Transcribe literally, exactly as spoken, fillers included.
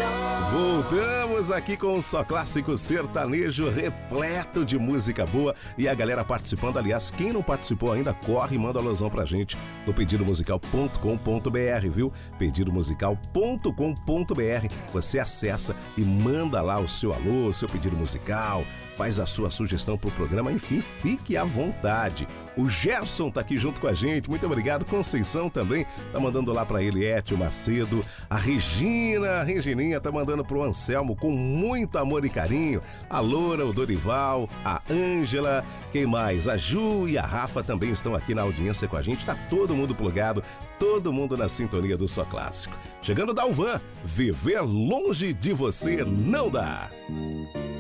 Voltamos aqui com o Só Clássico Sertanejo, repleto de música boa e a galera participando. Aliás, quem não participou ainda, corre e manda a alusão pra gente no pedido musical ponto com ponto br, viu? pedido musical ponto com ponto br. Você acessa e manda lá o seu alô, o seu pedido musical, faz a sua sugestão pro programa, enfim, fique à vontade. O Gerson tá aqui junto com a gente, muito obrigado. Conceição também tá mandando lá pra Eliette, o Macedo. A Regina, a Regininha tá mandando pro Anselmo com muito amor e carinho. A Loura, o Dorival, a Ângela, quem mais? A Ju e a Rafa também estão aqui na audiência com a gente. Tá todo mundo plugado, todo mundo na sintonia do Só Clássico. Chegando Dalvan, viver longe de você não dá.